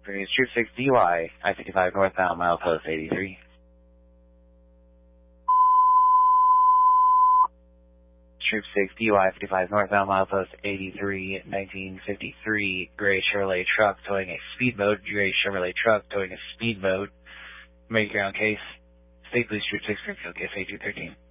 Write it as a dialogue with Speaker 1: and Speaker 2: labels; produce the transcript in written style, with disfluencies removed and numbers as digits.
Speaker 1: Troop 6 DUI, I-55 northbound, milepost 83. Troop 6 DUI, 55 northbound, milepost 83, 1953, gray Chevrolet truck towing a speedboat, gray Chevrolet truck towing a speedboat. Make ground case. State Police Troop 6 Springfield, case A213.